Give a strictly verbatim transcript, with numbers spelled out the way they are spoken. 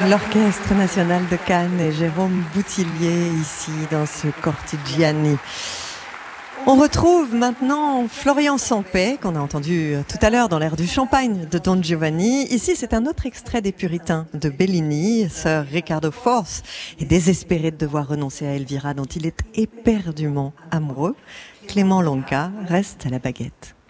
L'Orchestre national de Cannes et Jérôme Boutillier ici dans ce Cortigiani. On retrouve maintenant Florian Sampey, qu'on a entendu tout à l'heure dans l'air du Champagne de Don Giovanni. Ici, c'est un autre extrait des Puritains de Bellini. Sir Ricardo Force est désespéré de devoir renoncer à Elvira, dont il est éperdument amoureux. Clément Lanka reste à la baguette.